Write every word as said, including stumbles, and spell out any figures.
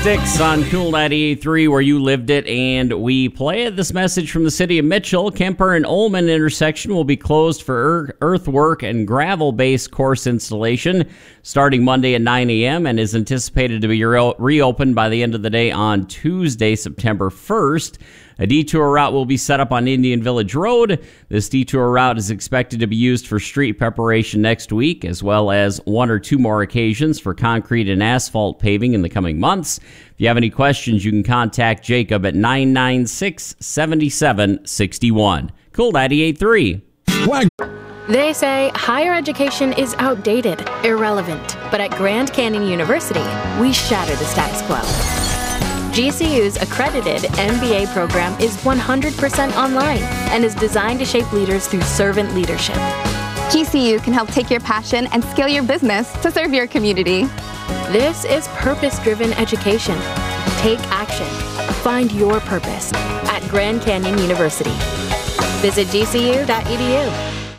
six on Cool ninety-eight point three, where you lived it and we play it. This message from the city of Mitchell. Kemper and Ullman intersection will be closed for earthwork and gravel-based course installation starting Monday at nine a.m. and is anticipated to be re- reopened by the end of the day on Tuesday, September first. A detour route will be set up on Indian Village Road. This detour route is expected to be used for street preparation next week, as well as one or two more occasions for concrete and asphalt paving in the coming months. If you have any questions, you can contact Jacob at nine nine six, seven seven six one. Cool ninety-eight point three. They say higher education is outdated, irrelevant, but at Grand Canyon University, we shatter the status quo. G C U's accredited M B A program is one hundred percent online and is designed to shape leaders through servant leadership. G C U can help take your passion and scale your business to serve your community. This is purpose-driven education. Take action. Find your purpose at Grand Canyon University. Visit G C U dot E D U.